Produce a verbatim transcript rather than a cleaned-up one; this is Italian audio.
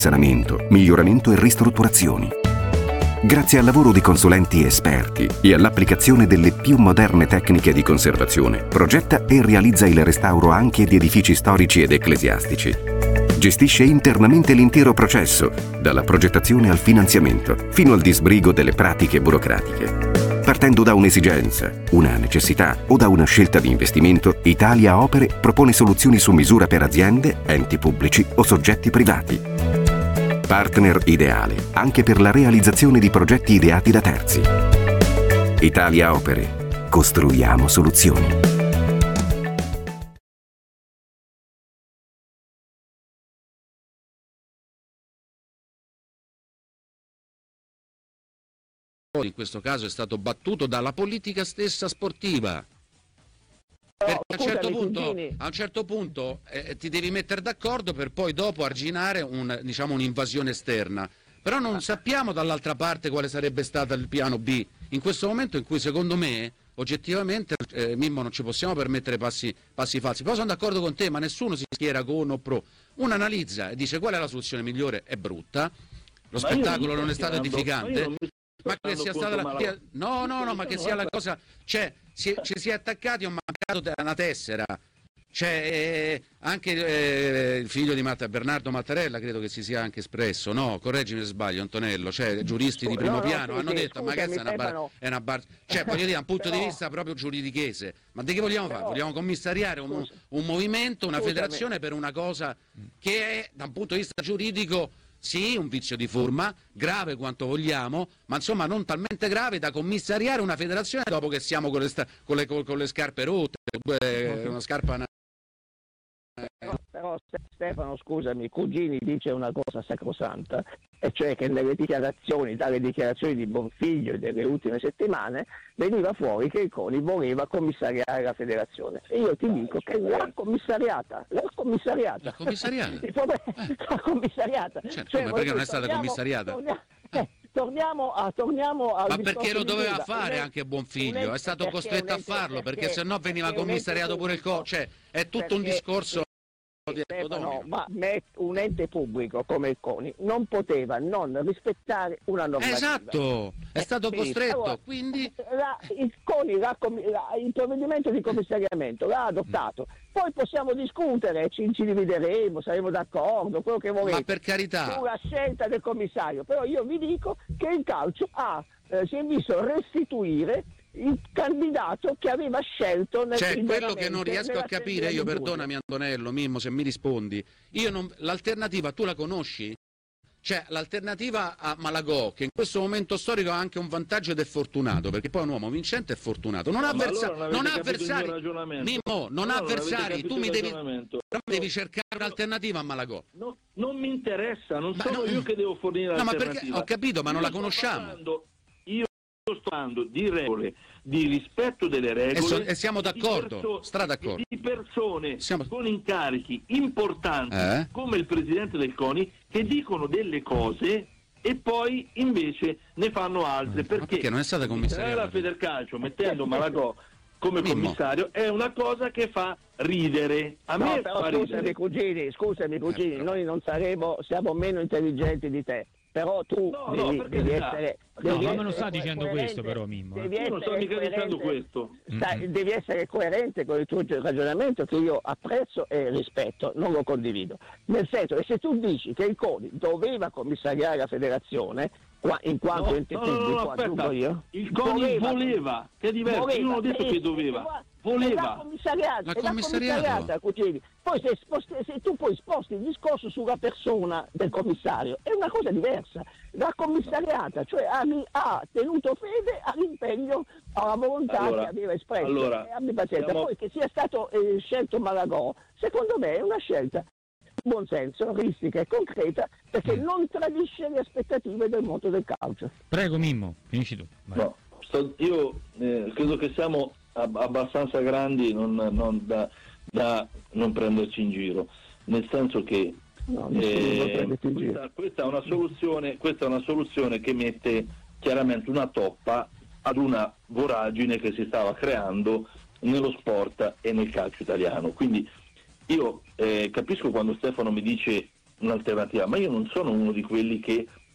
risanamento, miglioramento e ristrutturazioni. Grazie al lavoro di consulenti esperti e all'applicazione delle più moderne tecniche di conservazione, progetta e realizza il restauro anche di edifici storici ed ecclesiastici. Gestisce internamente l'intero processo, dalla progettazione al finanziamento, fino al disbrigo delle pratiche burocratiche. Partendo da un'esigenza, una necessità o da una scelta di investimento, Italia Opere propone soluzioni su misura per aziende, enti pubblici o soggetti privati. Partner ideale anche per la realizzazione di progetti ideati da terzi. Italia Opere. Costruiamo soluzioni. In questo caso è stato battuto dalla politica stessa sportiva. Perché a un certo punto, a un certo punto eh, ti devi mettere d'accordo per poi dopo arginare un, diciamo, un'invasione esterna. Però non sappiamo dall'altra parte quale sarebbe stato il piano B. In questo momento in cui secondo me, oggettivamente, eh, Mimmo, non ci possiamo permettere passi, passi falsi. Però sono d'accordo con te, ma nessuno si schiera con o pro. Uno analizza e dice qual è la soluzione migliore, è brutta, lo ma spettacolo non è stato edificante. Ma che sia stata la... No, no, no, ma che sia la cosa... Cioè, si, ci si è attaccati a un mancato una tessera. Cioè, eh, anche eh, il figlio di Matta, Bernardo Mattarella, credo che si sia anche espresso, no? Correggimi se sbaglio, Antonello. Cioè, giuristi di primo no, no, piano sì, hanno sì, detto, scusami, ma che è una, bar... è una bar... Cioè, voglio dire, da un punto però... di vista proprio giuridichese. Ma di che vogliamo però... fare? Vogliamo commissariare un, un movimento, una scusami. federazione per una cosa che è, da un punto di vista giuridico... Sì, un vizio di forma, grave quanto vogliamo, ma insomma non talmente grave da commissariare una federazione dopo che siamo con le, sta- con le, con le scarpe rotte, una scarpa... Però, però Stefano, scusami, Cugini dice una cosa sacrosanta, e cioè che nelle dichiarazioni, dalle dichiarazioni di Bonfiglio delle ultime settimane, veniva fuori che il CONI voleva commissariare la federazione. E io ti dico che l'ha commissariata, l'ha commissariata. L'ha commissariata? eh. L'ha commissariata. Certo, cioè, ma perché non è torniamo, stata commissariata? Torniamo, eh, torniamo a... Torniamo a ma perché lo doveva fare anche Bonfiglio? È stato costretto a farlo, perché, perché se no veniva commissariato pure il CONI. Cioè, è tutto perché, un discorso... Stefano, ma un ente pubblico come il CONI non poteva non rispettare una normativa. Esatto, è stato eh, costretto, allora, quindi... La, il CONI, la, la, il provvedimento di commissariamento l'ha adottato, poi possiamo discutere, ci, ci divideremo, saremo d'accordo, quello che volete. Ma per carità... Sulla scelta del commissario, però io vi dico che il calcio ha, eh, si è visto restituire il candidato che aveva scelto nel cioè quello che non riesco a capire io, perdonami Antonello, Mimmo, se mi rispondi, io non, l'alternativa tu la conosci? Cioè l'alternativa a Malagò, che in questo momento storico ha anche un vantaggio ed è fortunato, perché poi è un uomo vincente e fortunato, non ha avversa- allora non avversari, Mimmo, non ha avversari, tu mi devi, devi cercare un'alternativa a Malagò. No, non mi interessa, non ma sono no, io che devo fornire l'alternativa. No, ma perché, ho capito, ma io non la conosciamo. Parlando, io sto parlando di regole, di rispetto delle regole e, so, e siamo d'accordo, di, perso- stra d'accordo. di persone siamo... con incarichi importanti eh? come il presidente del CONI che dicono delle cose e poi invece ne fanno altre, perché, perché non è stata commissariata la Federcalcio mettendo Malagò come Mimmo. commissario è una cosa che fa ridere a no, me però fa scusami ridere. Cugini, scusami Cugini, eh, noi non saremo, siamo meno intelligenti di te, però tu no, devi, no, devi essere no, devi ma non sta essere dicendo questo però Mimmo devi io non sto mica dicendo questo sta, mm-hmm. devi essere coerente con il tuo ragionamento che io apprezzo e rispetto, non lo condivido, nel senso che se tu dici che il CONI doveva commissariare la federazione in quanto no, ente no, pubblico, no, no, aspetta. io il CONI voleva, voleva che è diverso, voleva, io non ho detto che doveva, voleva la commissariata, la commissariata poi se, sposti, se tu poi sposti il discorso sulla persona del commissario è una cosa diversa, la commissariata cioè ha, ha tenuto fede all'impegno, alla volontà allora, che aveva espresso allora, e abbi pazienza, siamo... poi che sia stato eh, scelto Malagò secondo me è una scelta buon senso, realistica e concreta, perché mm. non tradisce le aspettative del mondo del calcio. Prego Mimmo, finisci tu. No, sto, io eh, credo che siamo ab- abbastanza grandi non, non da, da non prenderci in giro, nel senso che no, eh, questa, questa, è una soluzione, questa è una soluzione che mette chiaramente una toppa ad una voragine che si stava creando nello sport e nel calcio italiano. Quindi io eh, capisco quando Stefano mi dice un'alternativa, ma io non sono uno di quelli che